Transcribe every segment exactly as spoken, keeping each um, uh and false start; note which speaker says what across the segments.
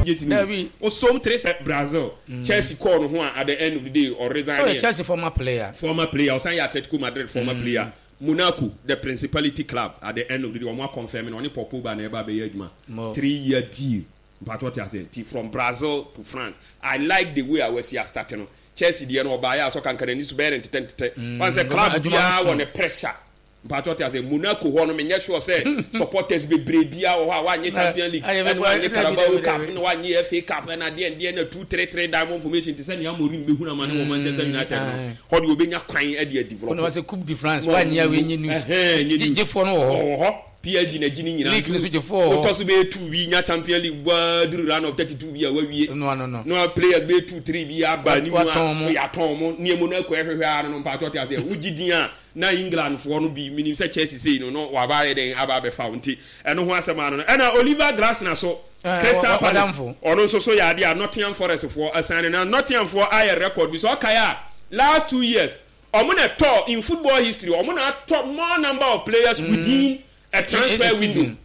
Speaker 1: yes no o som tres Brazil Chelsea call no ho at the end of the day or resign
Speaker 2: so Chelsea former player
Speaker 1: former player o san ya Atletico Madrid former mm. player Monaco the Principality club at the end of the day o mo confirm no oni Pogba na e ba be adwuma three year deal but what you say from Brazil to France. I like the way I was here starting Chelsea the no buy so can can need to bear entertain once a club bia on the pressure but what you say Monaco ho no me nya sure say supporters be brebia o ha wa nye Champions League and wa nye Carabao Cup no wa nye F A Cup na de de na two three three diamond formation to say na Amorim be hu na man wo Manchester United no ho de obenya kwan e de develop
Speaker 2: no was a Coupe de France wa nye we nye news je fo no ho
Speaker 1: P S G na gini nyina
Speaker 2: league no so je four
Speaker 1: o to so be two bi nya Champions League wa duru run of thirty-two bi a wa wie
Speaker 2: no no no
Speaker 1: no players be two three bi aba ni mu a ya ton mo ni mu na ko ehwehwe ara no pa to te ase ugidin a na England for no bi minim say Chelsea say no no wa ba ye den aba be fountain eno ho asema no na Oliver Glasner so Crystal Palace ono so so ya dia Nottingham Forest for asane na Nottingham for aye record bi so kaya last two years omo na top in football history omo na top more number of players mm. within a transfer window.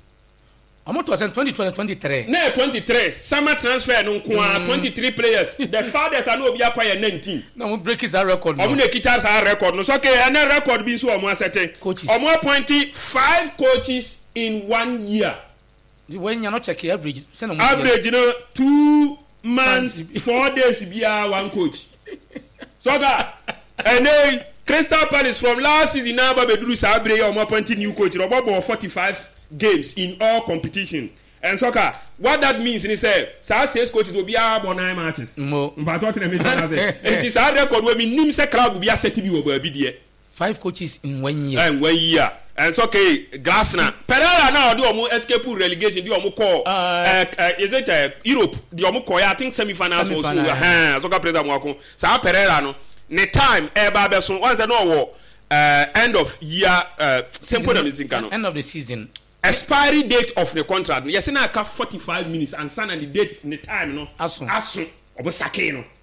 Speaker 2: How was in twenty twenty-three?
Speaker 1: No, twenty-three. Summer transfer no mm. twenty-three players. The fathers are no be acquire nineteen.
Speaker 2: No, we break his record.
Speaker 1: Omo na kita sa record no. So okay, and record be so omo asete. Omo appoint five coaches in one year.
Speaker 2: When you not check average,
Speaker 1: average you know two months, four days be one coach. So that and then Crystal Palace from last season now Babeduru Sabre omo appointing new coach. About forty-five games in all competition. And soccer, what that means is say, sa six coaches will be about nine matches.
Speaker 2: Mo.
Speaker 1: But what in the it is our record when we name say club will be a set to be over there.
Speaker 2: Five coaches in one year.
Speaker 1: And one year. And so okay, Glasner. Pereira now do omo escape relegation, do omo call uh, uh, is it uh, Europe? Do omo call I think semi-finals also. Ha, soccer player mo ko. Sa Pereira no. Ne time e ba be so once no wo uh, end of year uh, simple na meeting kan.
Speaker 2: End of the season.
Speaker 1: Expiry date of the contract. Yes, na ka forty-five minutes and sign the date in the time no.
Speaker 2: Asun.
Speaker 1: Asun. Obo sake no.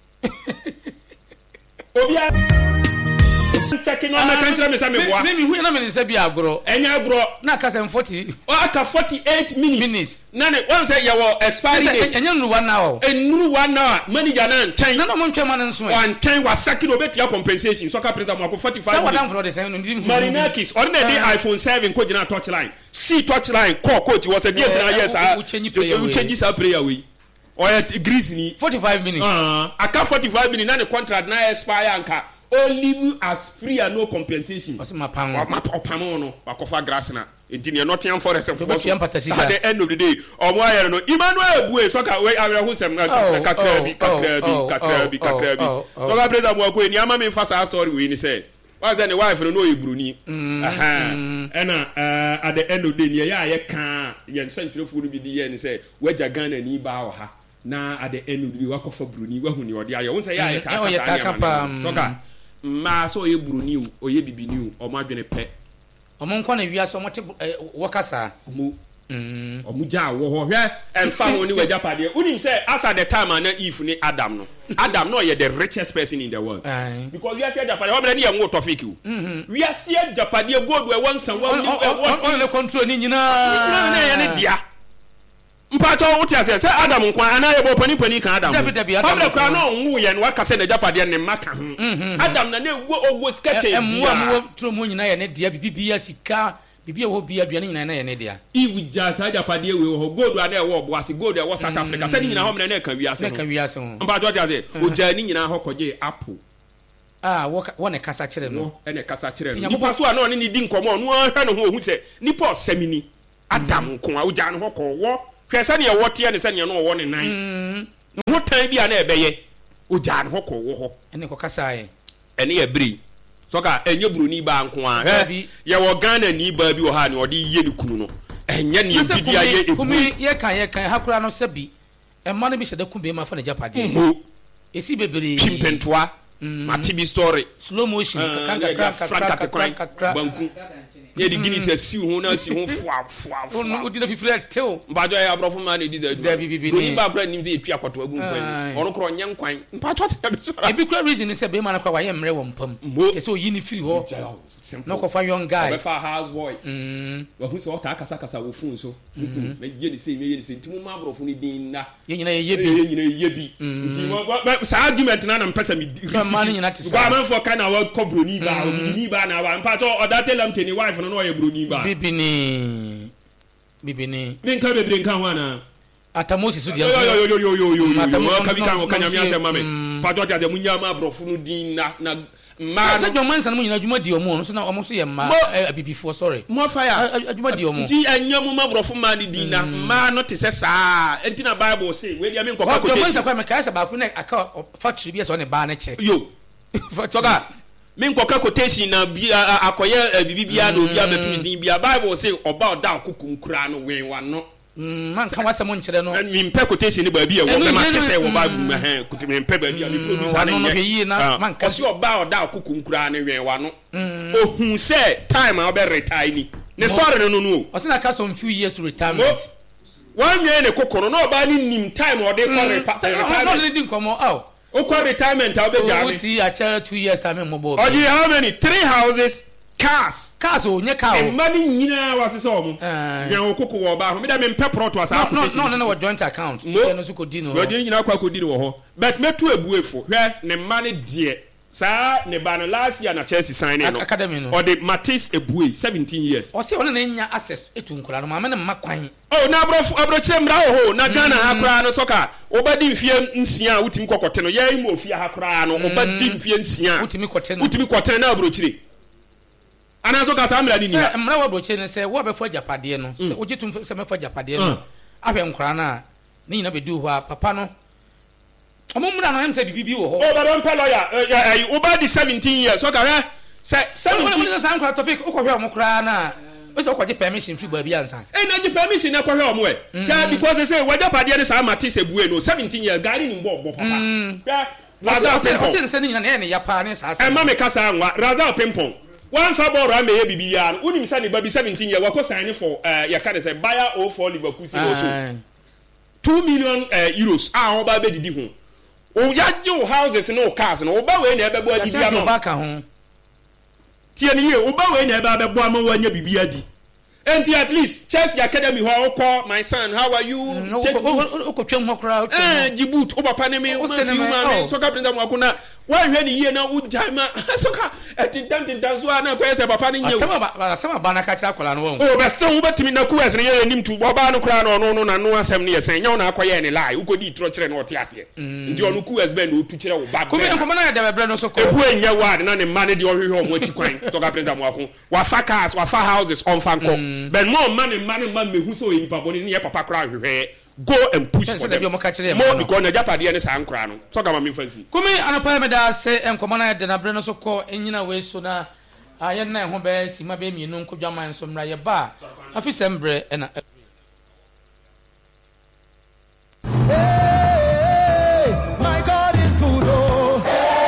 Speaker 1: Obia checking on my country me say me boa.
Speaker 2: Me me hu na me say bi agro.
Speaker 1: Enya agro.
Speaker 2: Na ka say forty.
Speaker 1: O aka forty-eight minutes.
Speaker 2: Minutes.
Speaker 1: Na ne one say your expiry date.
Speaker 2: Enya nuru one hour.
Speaker 1: Enuru one hour. Manager na ten.
Speaker 2: Na no mo ntwe man nso e.
Speaker 1: One ten was sake no betia compensation. So ka print am forty-five.
Speaker 2: Say what am for the same no.
Speaker 1: Marinakis on the day iPhone seven ko gina touch line. See touch line call coach was a day na yes ah.
Speaker 2: We change player.
Speaker 1: We change our player we. Or Greece ni
Speaker 2: forty-five minutes.
Speaker 1: Ah, aka forty-five minutes na the contract na expire anka. Only as free and no compensation.
Speaker 2: What's my pan?
Speaker 1: My pano no. Wakofa Glasner. Inti Nottingham Forest. At
Speaker 2: the
Speaker 1: end of the day, or why no. Emmanuel Bue soka we I who sem kakrebi kakrebi kakrebi kakrebi. So I play that mo ko ni ama me fast story we ni say. Why say the wife no know Ibruni. Aha. And uh at the end of the day ya ya kan ye central food bi di ye ni say we Ghana ni ba o ha. Na at the end of the day wakofa Bruni wa hu ni odi aye. Won say ya ya ka. Soka ma so ye Bruni o ye bibini o ma dwene pe
Speaker 2: omo nko na wiase omo te wokasa
Speaker 1: mu mm omo ja wo ho hwe emfa ho ni wajapade unim say as at the time na Eve ni Adam no Adam no ye the richest person in the world
Speaker 2: Aye.
Speaker 1: Because we are say japade ho be na ye ngo tofik you we are say japade gold we won san won
Speaker 2: on the control ni nyina
Speaker 1: na ye ne dia mpacho wuti ase say Adam nkwa ana ye bo pani pani kan Adam Adam kwa no nwu ye no waka say na japade ne maka ho Adam na ne wo owo sketch e
Speaker 2: bia mo tro mo nyina ye ne dia bibia sika bibia wo bia aduane nyina na ye ne dia
Speaker 1: Iwu ja sa japade we ho gold ana e wo bo ase gold e wo South Africa say nyina ho me na kan wiase
Speaker 2: na kan wiase ho
Speaker 1: mpacho ti ase o ja ni nyina ho koje Apple
Speaker 2: ah wo wo ne kasa kire no
Speaker 1: e ne kasa kire no nipa so ana ni di nkomo no hwa no ho ohu se nipa osamini Adam nko a o ja no ho ko wo kwesa ne wote ne se ne no wo ne nan no tan bia na ebeye o ja ne ho ko wo ho
Speaker 2: ene ko kasa ye
Speaker 1: ene ye bri so ka enye Bruni ba nko a he ye wo Ghana ni ba bi wo ha ne odi ye ne kunu no enye ne bidia ye eku
Speaker 2: kumi ye kan ye kan hakura no sabi e ma no bi sheda ku be ma fa na japade esi bebere
Speaker 1: pimpentoa matibi story
Speaker 2: slow motion
Speaker 1: kakra kakra kakra banku ye di Guinness si hu na si hu fwa fwa fwa
Speaker 2: odi na fifire tew
Speaker 1: mpajo ya abrofo ma na di da
Speaker 2: da bibi ni
Speaker 1: ba bra nim ze etwa kwato agu nkwan ono kro nya nkwan mpajo ta be so
Speaker 2: e bi kra reason se be ma na kwa wa ye mre wo mpam ke se oyi ni firi ho no ko fa young guy
Speaker 1: be fa house boy
Speaker 2: mm
Speaker 1: wa hu so ta kasa kasa wo fun so na ye ni say me ye ni say ntimu ma brofo ni din na
Speaker 2: ye nyina ye bi
Speaker 1: ye nyina ye bi nti sa argument na na mpesa mi
Speaker 2: so man nyina te
Speaker 1: sa ba man for kana wa kobroni ba o ni ba na wa mpa to oda tell am teni wife no no ye broni ba
Speaker 2: bibi ni bibi ni
Speaker 1: me nka bebre nka ho ana
Speaker 2: atamosi so dia
Speaker 1: yo yo yo yo yo yo atamosi ka bi kan kanya mi ase mame pa to ja de munya ma brofo no din na na ma
Speaker 2: sa jo man san mu nyina adwuma di omo no so na omo so ye ma abibifo sorry
Speaker 1: mo fire
Speaker 2: adwuma di omo
Speaker 1: ti anyam ma brofo ma ni din na ma no te se saa enti na bible say we dia me nkoka
Speaker 2: ko man sa kwa me kai sa ba ku na aka factory bi so ne ba na che
Speaker 1: yo toka me nkoka quotation na akoye bibibia na obi abepim din bia bible say oba oda akukunkura no wen wa no
Speaker 2: man kan wasa mo nkyere no
Speaker 1: me mpe quotation ni ba bia wo be ma tese wo ba gum ha kuti me mpe ba bia me producer na
Speaker 2: ye man kan
Speaker 1: si oba oda akukunkura no wen wa no ohun say time a obe retire ni ne story no no no
Speaker 2: o se na ka some few years to retirement
Speaker 1: one year ne kokoro no oba ni nim time o de ko retirement
Speaker 2: no no din komo aw
Speaker 1: o ko retirement a obe jani
Speaker 2: o si a chair two years time mo bo
Speaker 1: o di how many three houses cars
Speaker 2: cars o nye car o
Speaker 1: money nyina wase so mo ya okoko wo ba ho me da me mpe proto asa
Speaker 2: no no no no joint account no so ko di no
Speaker 1: yo di nyina kwa ko di no ho but me to ebuefo hwe ne money die sa ne ba no last year na Chelsea sign no
Speaker 2: academy no
Speaker 1: or the Matisse Ebue seventeen years
Speaker 2: o se wona na nya access etu nkura no ma me na makwan
Speaker 1: oh na bro abro chemra ho na Ghana akura no soka obadi mfie nsia utimi kokote no ye mu ofia akura no obadi mfie nsia
Speaker 2: utimi kote no
Speaker 1: utimi kote na abro chire ana so ka sa mra ni ni
Speaker 2: se mra wa bro chire se wo be fo japade no se ojitum se me fo japade no ahwe nkura na ni nyina be du ho a papa no omo mra no em se bibi wo ho
Speaker 1: o ba don lawyer eh obadi seventeen years so ka he se
Speaker 2: seventeen years san nkura topic ukọhwe omo kura na o se ukọje permission free ba bi ansan
Speaker 1: eh na ji permission na kwahwe omo e ya because say we japade ne sa Matisse Ebue no seventeen years gari ni mbo bo papa ya Raza
Speaker 2: Pempon o se se ni na ne ya pa ne sa sa
Speaker 1: e ma me kasa anwa Raza Pempon one fa ball ra me ye bibi ya unim sa ni baby seventeen years wako sign for uh, ya ka say buyer o for Liverpool also two million uh, euros ah o ba be didi ho o ya je o houses no cars no o ba we na e be bo adi bia no
Speaker 2: ba ka ho
Speaker 1: tie ni ye o ba we na e ba be bo ama wanya bibi adi enti at least Chelsea Academy ho call my son how are you
Speaker 2: o ko twem ho kra
Speaker 1: eh Djibouti o papa ne me o ma fi ma me so ka printer mo akuna wa hwe ni ye na u jaima so ka etintan tintan so na ko ese papa ne nye
Speaker 2: asema ba asema ba na ka kira kola no wo
Speaker 1: o be still wo betimi na ku ese ne ye nim tu oba no kra no no no na no asem ne ye sen nya na akoye ne lie ukodi tro kire na o te ase ndi onu ku ese be na o tu kire wo ba
Speaker 2: ko me ko na ya de bebre no so ko
Speaker 1: ebu enya ward na ne ma ne de o hwe o mo chi kwan to ka printer mo akun wa fa cars wa fa houses on fanko ben mo man man man mehu so yin papa ni ye papa kra hwehwe go and push for them mo because na japade ne san kra no so ga ma me fancy
Speaker 2: kumi anapa me da se enkomo na de na bre no so ko enyina we so na aye na ho be sima be mienu nkodwaman so mra ye ba afi sembre na
Speaker 3: my God is good oh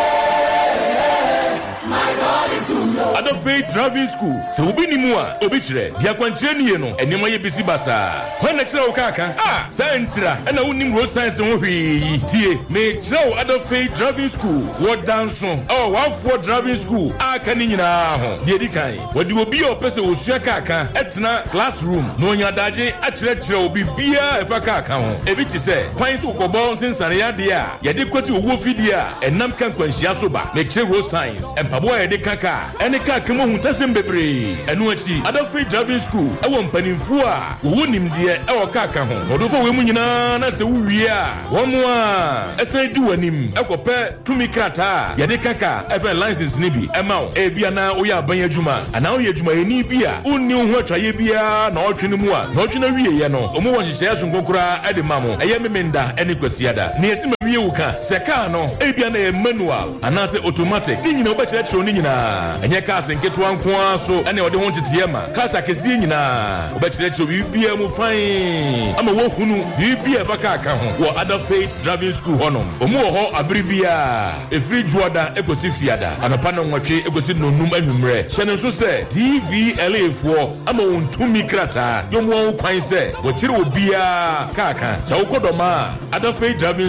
Speaker 3: my God is good oh
Speaker 4: Adofei driving school se obi ni mu a obi kire dia kwankyere nie no enema ye bisi basa when na kire wo kaka ah santra na unim road science ho hwee tie me kire wo Adofei driving school wo danso oh wa for driving school aka ni nyina ho die di kan wodi obi o pese osua kaka etna classroom no nya daje a kire kire obi bia efa kaka ho ebi ti se kwan so kobo nsensane ya de a ye de kwati owo fidi a enam kan kwanhia so ba me kire road science empabo ye de kaka ene kaka mo huntasem bebre enu achi Adofei driving school ewo mpanimfu a wo nimde ewo kaka ho odofo we mu nyina na se wuwie a wo mo a esen di wanim ekope tumi krata ye de kaka efe license ni bi emaw e bia na wo ya aban adwuma ana wo ya adwuma eni bia onni ho atwaye bia na otwene mu a na otwene wie ye no omo won hyehyɛ so nkokora ade mamo eye memenda eni kwasiada na yesi mawie wuka se ka no e bia na e manual ana se automatic ni nyina obekere tro ni nyina enye ka se nketo nko so ene ode ho tete ma kasa kesi nyina obekere tro bibia mu fine ama wo hunu bibia fa ka ka ho wo Adofei driving school honom omo ho abribia efri juoda ekosi fiada anopa no nwotwe ekosi nonum anwumre hyene nso se D V L A fo ama wontumi krata yomo wo kwan se wo kire obia kaka sa wo kodoma Adofei driving school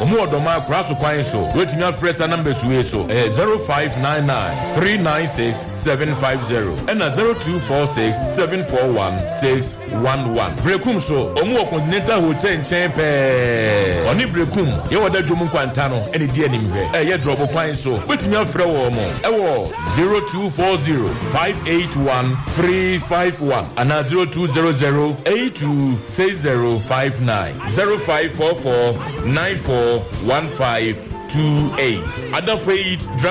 Speaker 4: omu odoma akra so kwan so wetimi afrɛ sa number suwe so eh zero five nine nine three nine six seven five zero and zero two four six seven four one six one one. Brekum so omu Continental Hotel nchen pe oni brekum ye wada dwom kwanta no ene di anim hwe eh ye drop kwan so wetimi afrɛ wo mo ewo zero two four zero five eight one three five one and zero two zero zero eight two six zero five nine zero five four four nine four one five two eight. Other faith